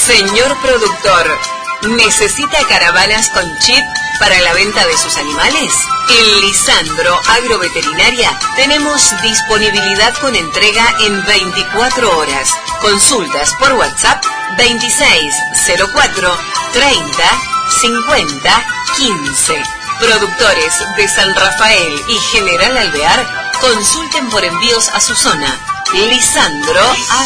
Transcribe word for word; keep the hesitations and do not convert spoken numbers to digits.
Señor productor, ¿necesita caravanas con chip para la venta de sus animales? En Lisandro Agroveterinaria tenemos disponibilidad con entrega en veinticuatro horas. Consultas por WhatsApp veintiséis cero cuatro treinta cincuenta quince. Productores de San Rafael y General Alvear, consulten por envíos a su zona. Lisandro